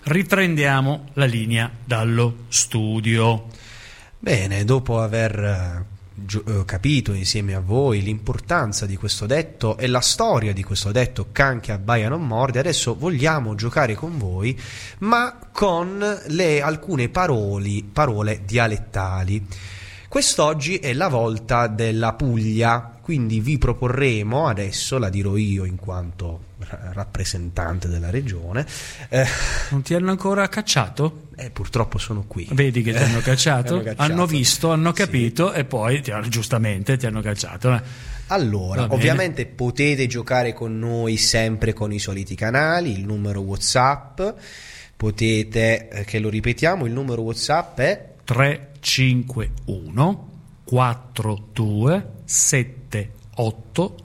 riprendiamo la linea dallo studio. Bene, dopo aver capito insieme a voi l'importanza di questo detto e la storia di questo detto "can che abbaia non morde", adesso vogliamo giocare con voi, ma con alcune parole dialettali. Quest'oggi è la volta della Puglia, quindi vi proporremo, adesso la dirò io in quanto rappresentante della regione. Non ti hanno ancora cacciato? Purtroppo sono qui. Vedi che ti hanno cacciato? Hanno Hanno visto, hanno capito, sì. E poi giustamente ti hanno cacciato. Allora, ovviamente potete giocare con noi sempre con i soliti canali, il numero WhatsApp, potete, che lo ripetiamo, il numero WhatsApp è 351 42 78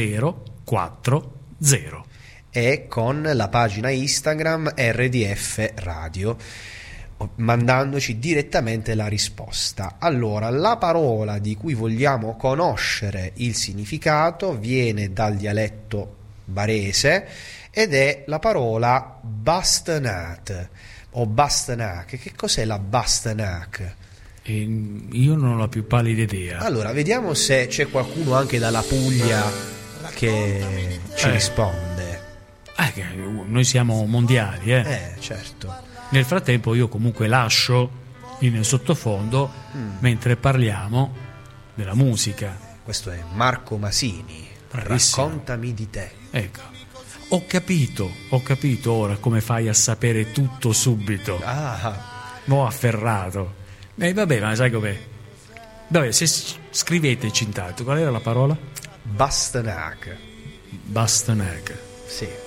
040 e con la pagina Instagram RDF Radio, mandandoci direttamente la risposta. Allora, la parola di cui vogliamo conoscere il significato viene dal dialetto barese ed è la parola bastanat o bastenac. Che cos'è la bastenac? Io non ho la più pallida idea. Allora, vediamo se c'è qualcuno anche dalla Puglia che ci risponde. Noi siamo mondiali, certo. Nel frattempo io comunque lascio in sottofondo mentre parliamo della musica. Questo è Marco Masini. Bravissimo. Raccontami di te. Ecco. Ho capito ora come fai a sapere tutto subito. M'ho afferrato. Vabbè, ma sai com'è? Vabbè, se scriveteci intanto, qual era la parola? Bastenac. Bastenac. Sì.